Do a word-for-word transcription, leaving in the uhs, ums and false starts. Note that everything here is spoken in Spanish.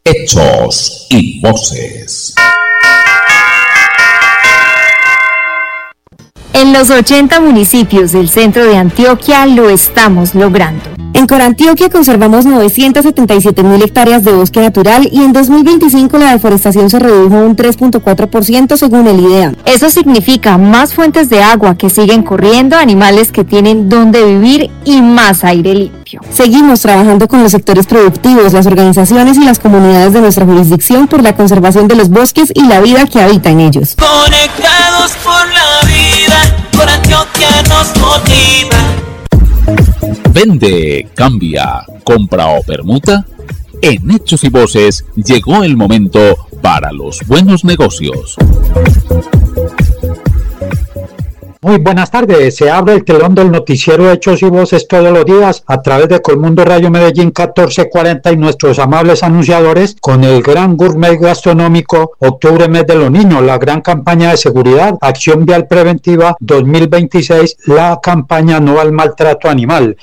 Hechos y voces. En los ochenta municipios del centro de Antioquia lo estamos logrando. En Corantioquia conservamos novecientas setenta y siete mil hectáreas de bosque natural y en dos mil veinticinco la deforestación se redujo un tres punto cuatro por ciento según el IDEAM. Eso significa más fuentes de agua que siguen corriendo, animales que tienen donde vivir y más aire limpio. Seguimos trabajando con los sectores productivos, las organizaciones y las comunidades de nuestra jurisdicción por la conservación de los bosques y la vida que habita en ellos. Conectados por la vida, Corantioquia nos motiva. Vende, cambia, compra o permuta. En Hechos y Voces llegó el momento para los buenos negocios. Muy buenas tardes, se abre el telón del noticiero Hechos y Voces todos los días a través de Colmundo Radio Medellín catorce cuarenta y nuestros amables anunciadores con el gran gourmet gastronómico Octubre Mes de los Niños, la gran campaña de seguridad, Acción Vial Preventiva dos mil veintiséis, la campaña No al Maltrato Animal.